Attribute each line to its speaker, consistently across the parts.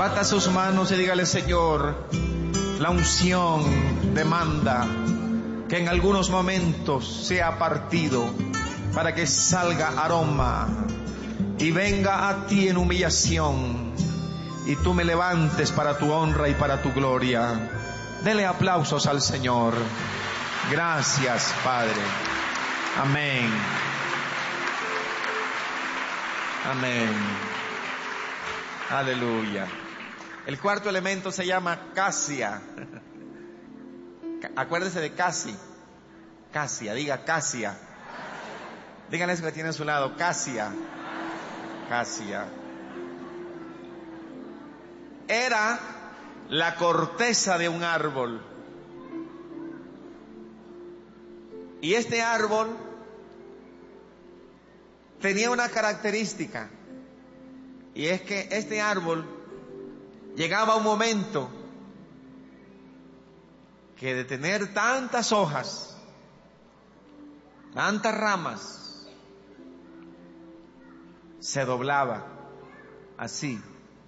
Speaker 1: Bata sus manos y dígale: Señor, la unción demanda que en algunos momentos sea partido para que salga aroma y venga a ti en humillación, y tú me levantes para tu honra y para tu gloria. Dele aplausos al Señor. Gracias, Padre. Amén. Amén. Aleluya. El cuarto elemento se llama casia. Acuérdese de casi. Casia, diga casia. Díganle eso que tiene a su lado: casia. Casia. Era la corteza de un árbol. Y este árbol tenía una característica, y es que este árbol llegaba a un momento que de tener tantas hojas, tantas ramas, se doblaba así.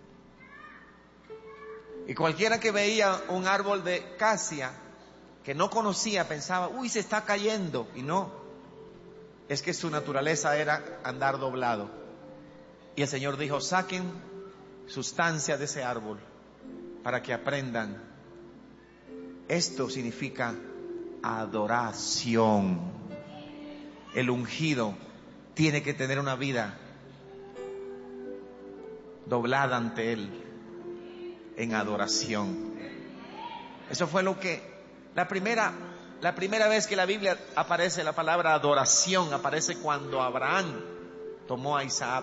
Speaker 1: Y cualquiera que veía un árbol de casia que no conocía pensaba: uy, se está cayendo. Y no, es que su naturaleza era andar doblado. Y el Señor dijo: saquen sustancia de ese árbol para que aprendan. Esto significa adoración. El ungido tiene que tener una vida doblada ante Él en adoración. Eso fue lo que la primera vez que en la Biblia aparece la palabra adoración, aparece cuando Abraham tomó a Isaac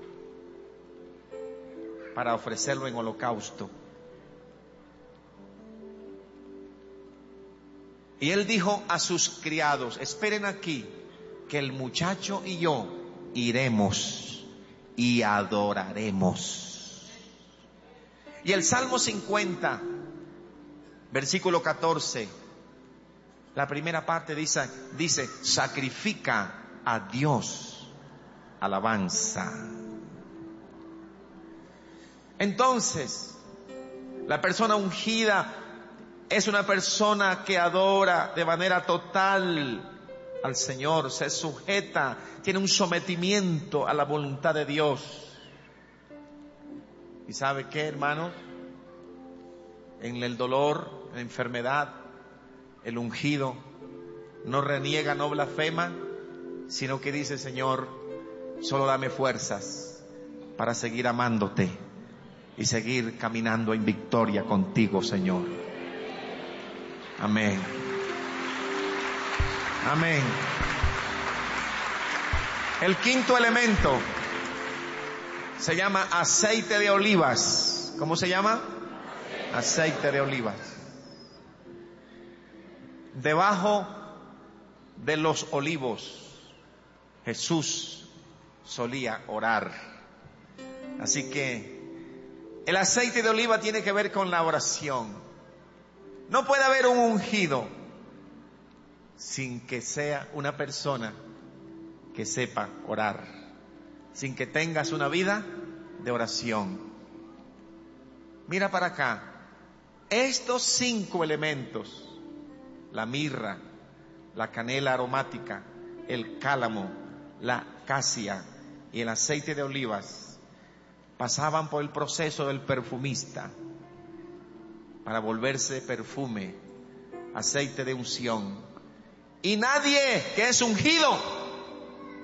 Speaker 1: para ofrecerlo en holocausto. Y él dijo a sus criados: esperen aquí, que el muchacho y yo iremos y adoraremos. Y el Salmo 50, versículo 14, la primera parte dice: sacrifica a Dios alabanza. Entonces, la persona ungida es una persona que adora de manera total al Señor, se sujeta, tiene un sometimiento a la voluntad de Dios. ¿Y sabe qué, hermanos? En el dolor, en la enfermedad, el ungido no reniega, no blasfema, sino que dice: Señor, solo dame fuerzas para seguir amándote y seguir caminando en victoria contigo, Señor. Amén. Amén. El quinto elemento se llama aceite de olivas. ¿Cómo se llama? Aceite de olivas. Debajo de los olivos Jesús solía orar. Así que el aceite de oliva tiene que ver con la oración. No puede haber un ungido sin que sea una persona que sepa orar, sin que tengas una vida de oración. Mira para acá. Estos 5 elementos: la mirra, la canela aromática, el cálamo, la casia y el aceite de olivas, pasaban por el proceso del perfumista para volverse perfume, aceite de unción. Y nadie que es ungido